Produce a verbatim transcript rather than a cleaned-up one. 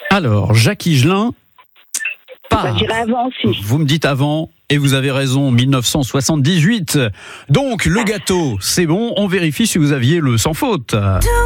Alors, Jacques Higelin, Ça part. dirait avant aussi. Vous me dites avant, et vous avez raison, dix-neuf cent soixante-dix-huit. Donc, le gâteau, c'est bon, on vérifie si vous aviez le sans faute.